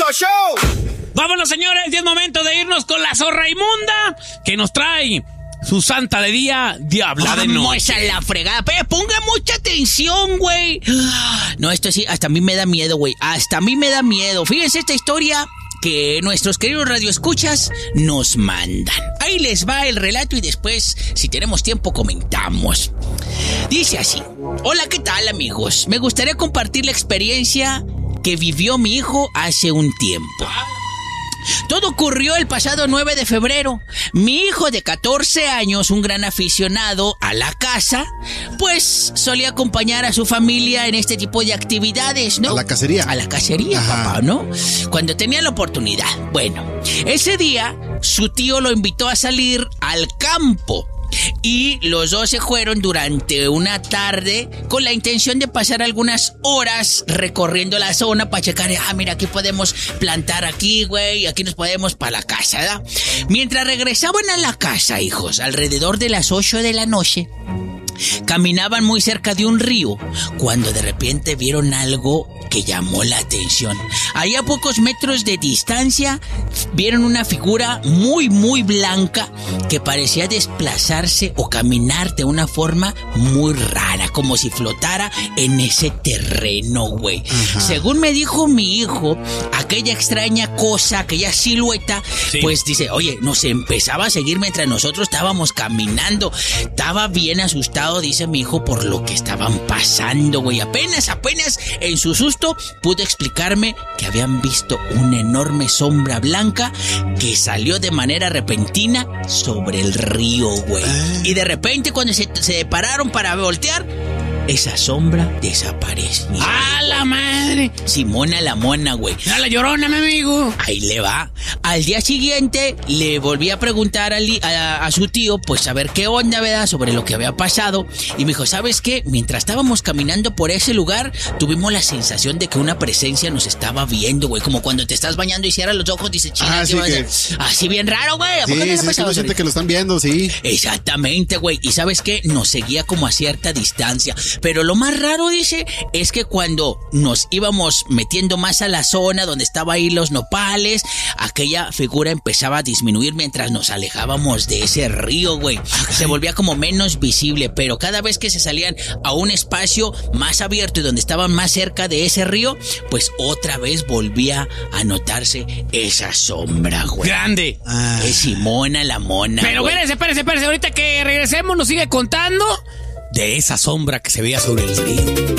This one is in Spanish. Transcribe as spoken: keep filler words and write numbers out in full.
Show! Vámonos, señores, ya es momento de irnos con la zorra inmunda que nos trae su santa de día, diabla de noche. Esa la fregada. Pero ponga mucha atención, güey. No, esto sí, hasta a mí me da miedo, güey. Hasta a mí me da miedo. Fíjense esta historia que nuestros queridos radioescuchas nos mandan. Ahí les va el relato y después, si tenemos tiempo, comentamos. Dice así: hola, ¿qué tal, amigos? Me gustaría compartir la experiencia que vivió mi hijo hace un tiempo. Todo ocurrió el pasado nueve de febrero. Mi hijo de catorce años, un gran aficionado a la caza, pues solía acompañar a su familia en este tipo de actividades, ¿no? A la cacería. A la cacería, Ajá. papá, ¿no? Cuando tenía la oportunidad. Bueno, ese día su tío lo invitó a salir al campo. Y los dos se fueron durante una tarde con la intención de pasar algunas horas recorriendo la zona para checar, ah, mira, aquí podemos plantar aquí, güey, aquí nos podemos para la casa, ¿verdad? Mientras regresaban a la casa, hijos, alrededor de las ocho de la noche, caminaban muy cerca de un río cuando de repente vieron algo que llamó la atención. Ahí a pocos metros de distancia vieron una figura muy muy blanca que parecía desplazarse o caminar de una forma muy rara, como si flotara en ese terreno, güey. Según me dijo mi hijo, aquella extraña cosa, aquella silueta, sí. pues dice, oye, nos empezaba a seguir mientras nosotros estábamos caminando. Estaba bien asustado, dice mi hijo, por lo que estaban pasando, güey. Apenas, apenas en su susto pudo explicarme que habían visto una enorme sombra blanca que salió de manera repentina sobre el río, güey. Y de repente cuando se, se pararon para voltear, esa sombra desapareció. ¡A la madre! Simona la mona, güey. ¡A la llorona, mi amigo! Ahí le va. Al día siguiente le volví a preguntar a, a, a su tío, pues a ver qué onda, ¿verdad? Sobre lo que había pasado. Y me dijo, ¿sabes qué? Mientras estábamos caminando por ese lugar, tuvimos la sensación de que una presencia nos estaba viendo, güey. Como cuando te estás bañando y cierras los ojos, dices, china, ah, sí que... así bien raro, güey. ¿A sí, poco no sí, sí, no siente que lo están viendo, sí. Exactamente, güey. Y ¿sabes qué? Nos seguía como a cierta distancia. Pero lo más raro, dice, es que cuando nos íbamos metiendo más a la zona donde estaba ahí los nopales, aquella figura empezaba a disminuir mientras nos alejábamos de ese río, güey. Se volvía como menos visible, pero cada vez que se salían a un espacio más abierto y donde estaban más cerca de ese río, pues otra vez volvía a notarse esa sombra, güey. ¡Grande! Ah. Es Simona la mona, Pero espérese, espérese, espérese. Ahorita que regresemos nos sigue contando de esa sombra que se veía sobre el río.